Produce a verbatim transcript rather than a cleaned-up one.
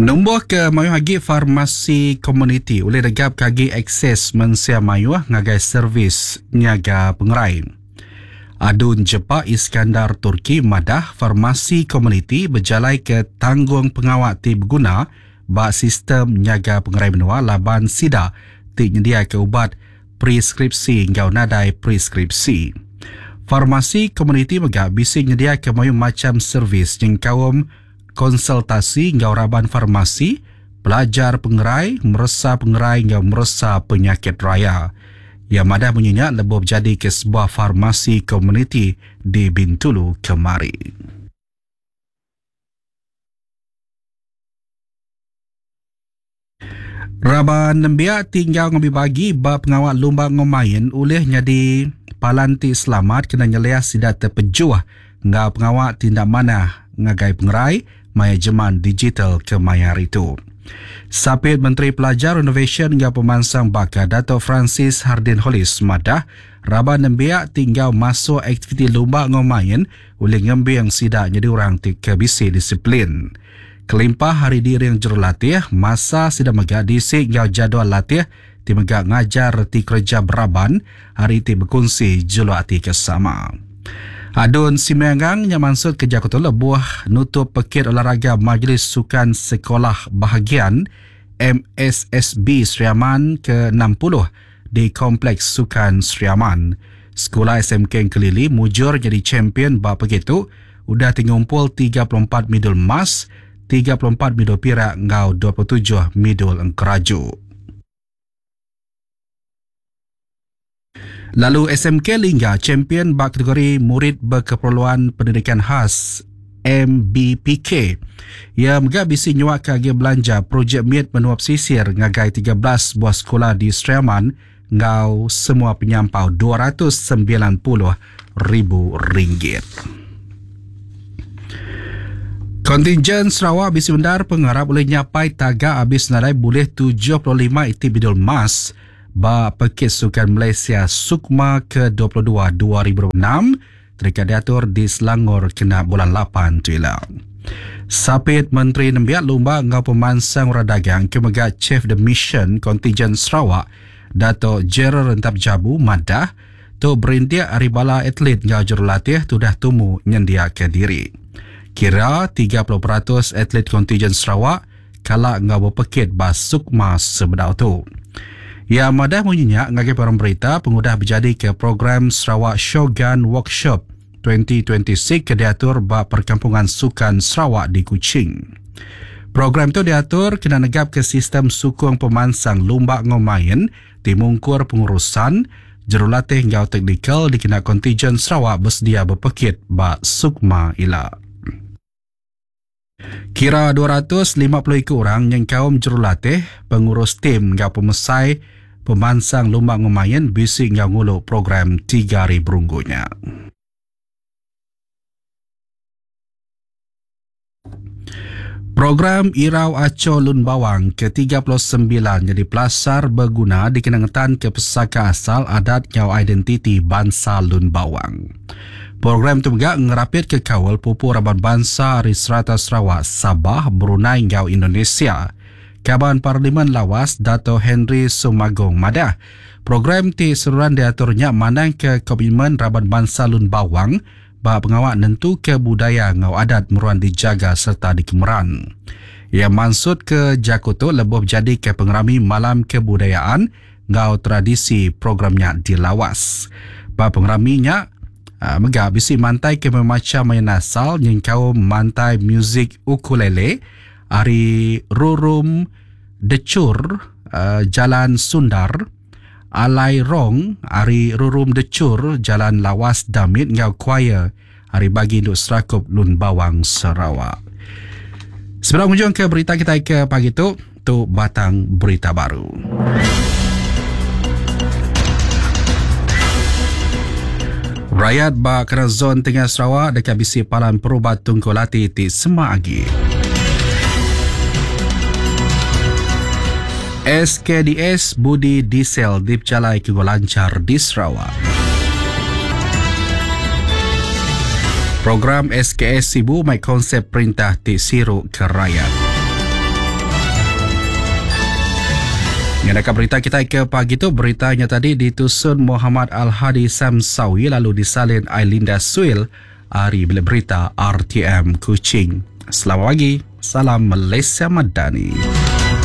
Nombor ke mayu hagi farmasi komuniti oleh regap kagi akses mensia mayu ngagai servis niaga pengerai. Adun Jepa Iskandar Turki madah farmasi komuniti berjalai ke tanggung pengawak ti berguna ba sistem niaga pengerai menua laban sida ti nyedia ke ubat preskripsi ngau nadai preskripsi. Farmasi komuniti megak bisi nyedia ke mayu macam servis yang kaum konsultasi ngau raban farmasi, belajar pengerai, meresa pengerai ngau meresa penyakit raya. Yang madah menyenyak lebih jadi ke sebuah farmasi komuniti di Bintulu kemari. Raban Nembia tinggal ngambil bagi bab pengawal lumba ngomain oleh nyadi palanti selamat kena nyeliah sidat terpejuah ngau pengawal tindak mana ngagai pengerai manajemen digital ke mayar itu. Sapit Menteri Pelajar Innovation hingga pemansang bakar Dato' Francis Hardin Holis madah Raban Nembia tinggal masuk aktiviti lumba ngomain oleh ngembi yang sidak jadi orang ke bisi disiplin. Kelimpah hari diri yang jurulatih masa sidak megak disik ngau jadual latih ti megak ngajar ti kerja beraban hari ti berkongsi juluati kesama. Adun Simengang yang maksud kerja kutu lebuah nutup pekit olahraga Majlis Sukan Sekolah Bahagian M S S B Seriaman ke enam puluh di Kompleks Sukan Seriaman. Sekolah S M K Kelili mujur jadi champion bab begitu, udah tingumpul tiga puluh empat medal emas, tiga puluh empat medal perak ngau dua puluh tujuh medal keraju. Lalu S M K Lingga champion bak kategori murid berkeperluan pendidikan khas M B P K. Ia megak bisi nyuak kagi belanja projek miet menuap sisir ngagai tiga belas buah sekolah di Seriaman ngau semua penyampau dua ratus sembilan puluh ribu ringgit. Kontingen Sarawak bisi bendar pengharap boleh nyapai tagak habis nadai boleh tujuh puluh lima iti bidul emas ba Pekit Sukan Malaysia Sukma ke dua puluh dua dua ribu enam terikat diatur di Selangor kena bulan lapan tu ialah. Sapit Menteri Nembiak Lumba ngau pemansang orang dagang kemegat Chief the Mission Kontingen Sarawak Dato' Gerald Rentap Jabu madah tu berindia aribala atlet ngau jurulatih tu dah tumu nyendia ke diri. Kira tiga puluh peratus atlet Kontingen Sarawak kalak ngau berpekit ba Sukma sebedau tu. Ya madah menyenyak ngagai para berita pengudah berjadi ke program Sarawak Shogun Workshop dua ribu dua puluh enam ke diatur ba Perkampungan Sukan Sarawak di Kuching. Program itu diatur kena negap ke sistem sukung pemansang lumba ngomain dimungkur pengurusan jurulatih ngau teknikal di kena kontingen Sarawak bersedia berpekit ba Sukma ila. Kira dua ratus lima puluh ekor orang yang kaum jurulatih pengurus tim ngau pemesai pemansang lumba ngomain bisik ngau ngulu program tiga hari berunggunya. Program Irau Aco Lun Bawang ke tiga puluh sembilan jadi pelasar berguna dikenangan ke pesaka asal adat ngau identiti bangsa Lun Bawang. Program itu juga ngerapit ke kawal pupu raban bangsa dari serata Sarawak, Sabah, Brunei ngau Indonesia. Kaban Parlimen Lawas Dato' Henry Sumagong madah. Program ti seruan diaturnya manang ke komitmen raban bangsa Lun Bawang ba pengawak nentu ke budaya ngau adat meruan dijaga serta dikemeran. Ia maksud ke Jakuto lebih jadi ke pengerami malam kebudayaan ngau tradisi programnya di Lawas. Ba pengeraminya Uh, megak bisi mantai ke memacam main asal yang kau mantai muzik ukulele ari Rurum Decur uh, Jalan Sundar Alai Rong ari Rurum Decur Jalan Lawas Damit ngau choir ari bagi induk Serakup Lun Bawang Sarawak. Sebelum ujung ke berita kita ke pagi tu tu batang berita baru. Rakyat ba kena zon tengah Sarawak dekat bisi palan perubat tungkul lati ti semagi. S K D S Budi Diesel dipcalai ke lancar di Sarawak. Program S K S Sibu mai konsep perintah ti siru ke rakyat. Mengadakan berita kita ke pagi tu, beritanya tadi ditusun Muhammad Al-Hadi Samsawi lalu disalin Ailinda Suil. Hari bila berita R T M Kuching. Selamat pagi. Salam Malaysia Madani.